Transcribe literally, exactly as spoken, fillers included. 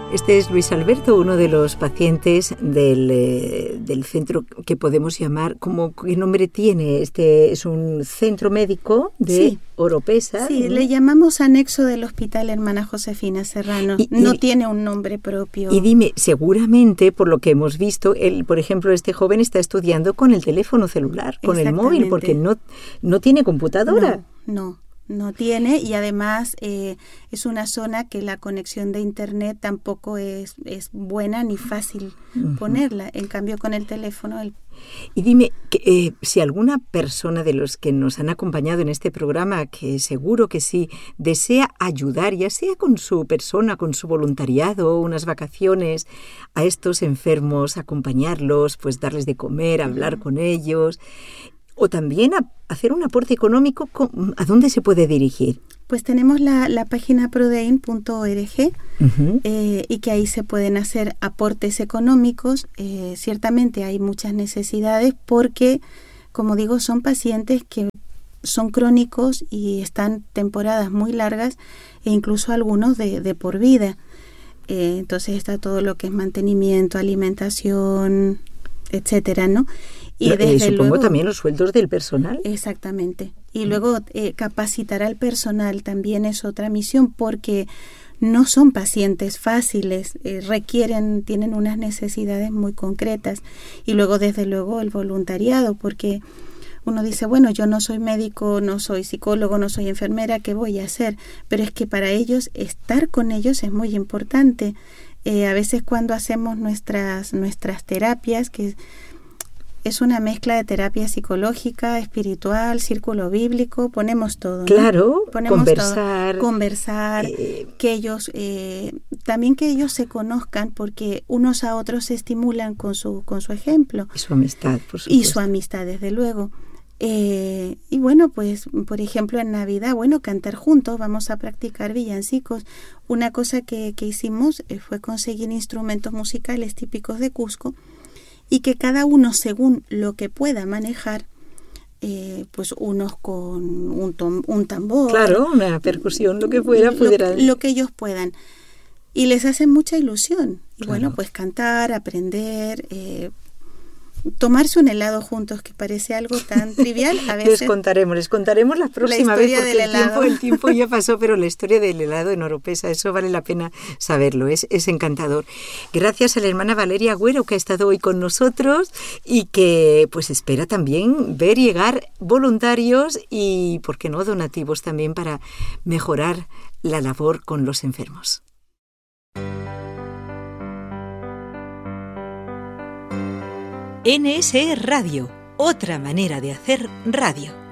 Este es Luis Alberto, uno de los pacientes del, eh, del centro que podemos llamar, ¿cómo, ¿qué nombre tiene? Este es un centro médico de sí. Oropesa. Sí, ¿no? Le llamamos anexo del Hospital Hermana Josefina Serrano. Y, no y, tiene un nombre propio. Y dime, seguramente, por lo que hemos visto, él, por ejemplo, este joven está estudiando con el teléfono celular, con el móvil, porque no, no tiene computadora. No, no. No tiene, y además eh, es una zona que la conexión de internet tampoco es, es buena ni fácil uh-huh. ponerla. En cambio, con el teléfono... El... Y dime, que, eh, si alguna persona de los que nos han acompañado en este programa, que seguro que sí, desea ayudar, ya sea con su persona, con su voluntariado, unas vacaciones, a estos enfermos, acompañarlos, pues darles de comer, hablar uh-huh. con ellos... O también a hacer un aporte económico, ¿a dónde se puede dirigir? Pues tenemos la, la página prodein punto org uh-huh. eh, y que ahí se pueden hacer aportes económicos. Eh, ciertamente hay muchas necesidades porque, como digo, son pacientes que son crónicos y están temporadas muy largas e incluso algunos de, de por vida. Eh, entonces está todo lo que es mantenimiento, alimentación, etcétera, ¿no? Y desde eh, supongo luego, también los sueldos del personal. Exactamente. Y luego eh, capacitar al personal también es otra misión porque no son pacientes fáciles, eh, requieren, tienen unas necesidades muy concretas. Y luego desde luego el voluntariado, porque uno dice, bueno, yo no soy médico, no soy psicólogo, no soy enfermera, ¿qué voy a hacer? Pero es que para ellos estar con ellos es muy importante. Eh, a veces cuando hacemos nuestras, nuestras terapias, que es una mezcla de terapia psicológica, espiritual, círculo bíblico, ponemos todo, ¿no? Claro, ponemos conversar. Todo, conversar, eh, que ellos, eh, también que ellos se conozcan, porque unos a otros se estimulan con su, con su ejemplo. Y su amistad, por supuesto. Y su amistad, desde luego. Eh, y bueno, pues, por ejemplo, en Navidad, bueno, cantar juntos, vamos a practicar villancicos. Una cosa que, que hicimos eh, fue conseguir instrumentos musicales típicos de Cusco, y que cada uno, según lo que pueda manejar, eh, pues unos con un, tom, un tambor. Claro, una percusión, lo que fuera, pudieran... Lo, lo que ellos puedan. Y les hace mucha ilusión. Claro. Bueno, pues cantar, aprender, eh, tomarse un helado juntos, que parece algo tan trivial. A veces les contaremos, les contaremos la próxima la vez, porque el tiempo, el tiempo ya pasó, pero la historia del helado en Oropesa, eso vale la pena saberlo, es, es encantador. Gracias a la hermana Valeria Agüero, que ha estado hoy con nosotros y que pues espera también ver llegar voluntarios y, ¿por qué no?, donativos también para mejorar la labor con los enfermos. N S E Radio, otra manera de hacer radio.